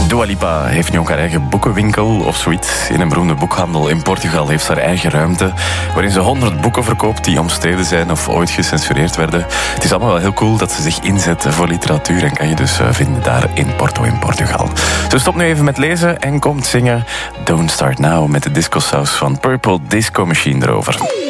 Dua Lipa heeft nu ook haar eigen boekenwinkel of zoiets. In een beroemde boekhandel in Portugal heeft ze haar eigen ruimte, waarin ze 100 boeken verkoopt die omstreden zijn of ooit gecensureerd werden. Het is allemaal wel heel cool dat ze zich inzet voor literatuur en kan je dus vinden daar in Porto in Portugal. Ze stopt nu even met lezen en komt zingen Don't Start Now met de discosaus van Purple Disco Machine erover.